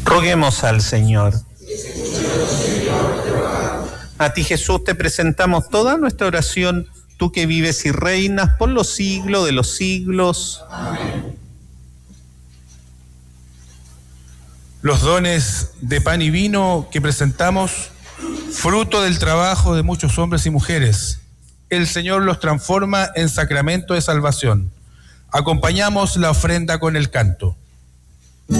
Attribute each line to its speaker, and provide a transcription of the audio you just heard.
Speaker 1: Roguemos al Señor. A ti, Jesús, te presentamos toda nuestra oración, tú que vives y reinas por los siglos de los siglos.
Speaker 2: Amén. Los dones de pan y vino que presentamos, fruto del trabajo de muchos hombres y mujeres, el Señor los transforma en sacramento de salvación. Acompañamos la ofrenda con el canto.